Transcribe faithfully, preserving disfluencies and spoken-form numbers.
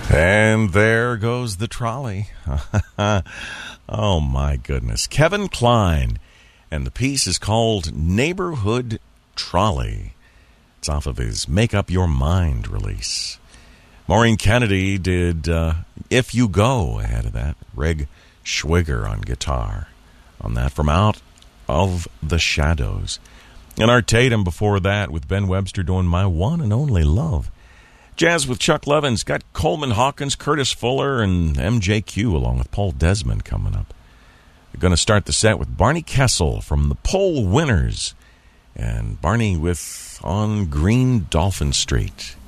And there goes the trolley. Oh, my goodness. Kevin Kline. And the piece is called Neighborhood Trolley. It's off of his Make Up Your Mind release. Maureen Kennedy did uh, If You Go ahead of that. Reg Schwiger on guitar on that from Out of the Shadows. And Art Tatum before that with Ben Webster doing My One and Only Love. Jazz with Chuck Levins. Got Coleman Hawkins, Curtis Fuller, and M J Q along with Paul Desmond coming up. We're going to start the set with Barney Kessel from the Poll Winners. And Barney with On Green Dolphin Street.